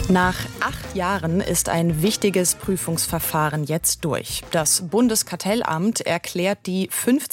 Nach 8 Jahren ist ein wichtiges Prüfungsverfahren jetzt durch. Das Bundeskartellamt erklärt die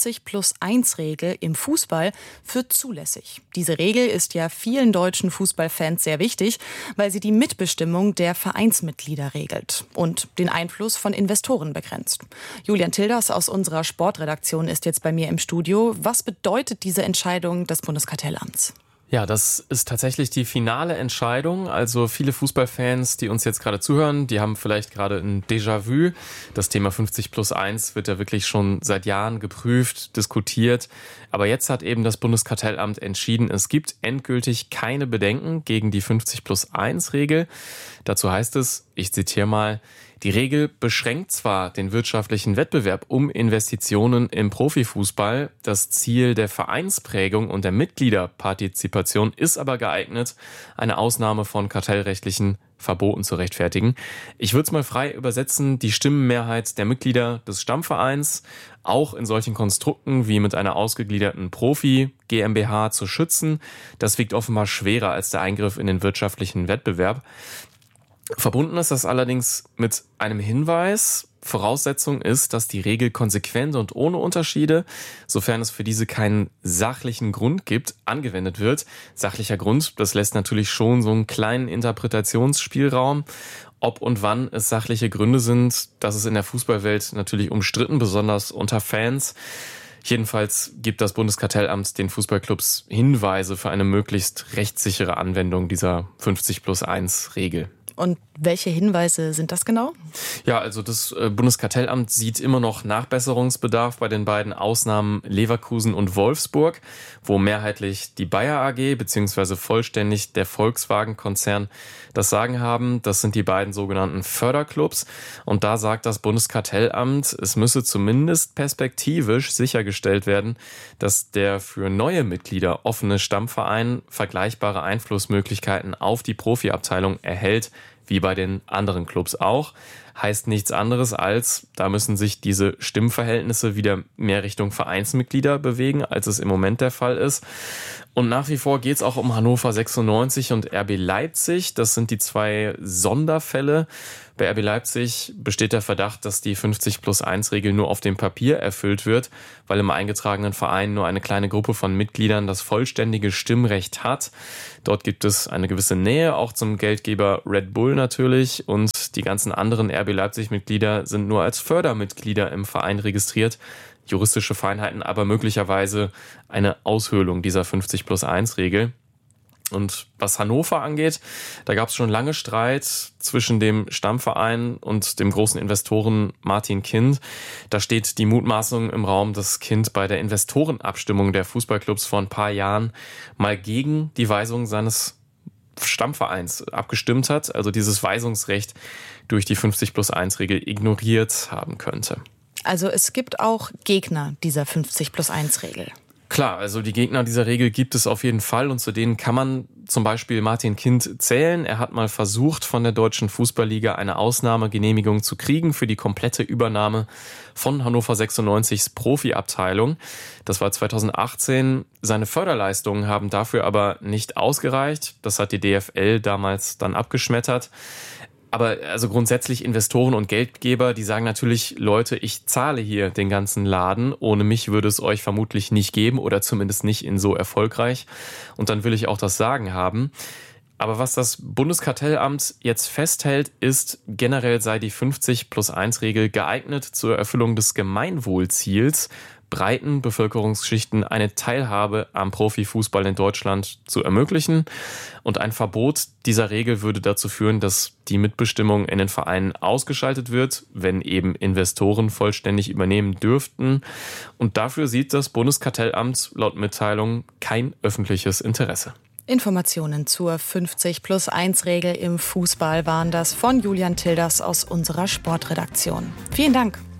50+1-Regel im Fußball für zulässig. Diese Regel ist ja vielen deutschen Fußballfans sehr wichtig, weil sie die Mitbestimmung der Vereinsmitglieder regelt und den Einfluss von Investoren begrenzt. Julian Tilders aus unserer Sportredaktion ist jetzt bei mir im Studio. Was bedeutet diese Entscheidung des Bundeskartellamts? Ja, das ist tatsächlich die finale Entscheidung. Also viele Fußballfans, die uns jetzt gerade zuhören, die haben vielleicht gerade ein Déjà-vu. Das Thema 50+1 wird ja wirklich schon seit Jahren geprüft, diskutiert. Aber jetzt hat eben das Bundeskartellamt entschieden, es gibt endgültig keine Bedenken gegen die 50+1-Regel. Dazu heißt es, ich zitiere mal, die Regel beschränkt zwar den wirtschaftlichen Wettbewerb um Investitionen im Profifußball, das Ziel der Vereinsprägung und der Mitgliederpartizipation ist aber geeignet, eine Ausnahme von kartellrechtlichen Verboten zu rechtfertigen. Ich würde es mal frei übersetzen, die Stimmenmehrheit der Mitglieder des Stammvereins auch in solchen Konstrukten wie mit einer ausgegliederten Profi-GmbH zu schützen, das wiegt offenbar schwerer als der Eingriff in den wirtschaftlichen Wettbewerb. Verbunden ist das allerdings mit einem Hinweis. Voraussetzung ist, dass die Regel konsequent und ohne Unterschiede, sofern es für diese keinen sachlichen Grund gibt, angewendet wird. Sachlicher Grund, das lässt natürlich schon so einen kleinen Interpretationsspielraum. Ob und wann es sachliche Gründe sind, das ist in der Fußballwelt natürlich umstritten, besonders unter Fans. Jedenfalls gibt das Bundeskartellamt den Fußballclubs Hinweise für eine möglichst rechtssichere Anwendung dieser 50+1-Regel. Und welche Hinweise sind das genau? Ja, also das Bundeskartellamt sieht immer noch Nachbesserungsbedarf bei den beiden Ausnahmen Leverkusen und Wolfsburg, wo mehrheitlich die Bayer AG bzw. vollständig der Volkswagen-Konzern das Sagen haben. Das sind die beiden sogenannten Förderclubs. Und da sagt das Bundeskartellamt, es müsse zumindest perspektivisch sichergestellt werden, dass der für neue Mitglieder offene Stammverein vergleichbare Einflussmöglichkeiten auf die Profiabteilung erhält, wie bei den anderen Clubs auch. Heißt nichts anderes als, da müssen sich diese Stimmverhältnisse wieder mehr Richtung Vereinsmitglieder bewegen, als es im Moment der Fall ist. Und nach wie vor geht es auch um Hannover 96 und RB Leipzig. Das sind die zwei Sonderfälle. Bei RB Leipzig besteht der Verdacht, dass die 50+1-Regel nur auf dem Papier erfüllt wird, weil im eingetragenen Verein nur eine kleine Gruppe von Mitgliedern das vollständige Stimmrecht hat. Dort gibt es eine gewisse Nähe, auch zum Geldgeber Red Bull natürlich. Und die ganzen anderen RB Leipzig-Mitglieder sind nur als Fördermitglieder im Verein registriert. Juristische Feinheiten, aber möglicherweise eine Aushöhlung dieser 50+1-Regel. Und was Hannover angeht, da gab es schon lange Streit zwischen dem Stammverein und dem großen Investoren Martin Kind. Da steht die Mutmaßung im Raum, dass Kind bei der Investorenabstimmung der Fußballclubs vor ein paar Jahren mal gegen die Weisung seines Stammvereins abgestimmt hat, also dieses Weisungsrecht durch die 50+1-Regel ignoriert haben könnte. Also es gibt auch Gegner dieser 50+1-Regel. Klar, also die Gegner dieser Regel gibt es auf jeden Fall und zu denen kann man zum Beispiel Martin Kind zählen. Er hat mal versucht, von der Deutschen Fußballliga eine Ausnahmegenehmigung zu kriegen für die komplette Übernahme von Hannover 96s Profiabteilung. Das war 2018. Seine Förderleistungen haben dafür aber nicht ausgereicht. Das hat die DFL damals dann abgeschmettert. Aber also grundsätzlich Investoren und Geldgeber, die sagen natürlich, Leute, ich zahle hier den ganzen Laden. Ohne mich würde es euch vermutlich nicht geben oder zumindest nicht in so erfolgreich. Und dann will ich auch das Sagen haben. Aber was das Bundeskartellamt jetzt festhält, ist, generell sei die 50+1-Regel geeignet zur Erfüllung des Gemeinwohlziels, breiten Bevölkerungsschichten eine Teilhabe am Profifußball in Deutschland zu ermöglichen. Und ein Verbot dieser Regel würde dazu führen, dass die Mitbestimmung in den Vereinen ausgeschaltet wird, wenn eben Investoren vollständig übernehmen dürften. Und dafür sieht das Bundeskartellamt laut Mitteilung kein öffentliches Interesse. Informationen zur 50+1-Regel im Fußball waren das von Julian Tilders aus unserer Sportredaktion. Vielen Dank.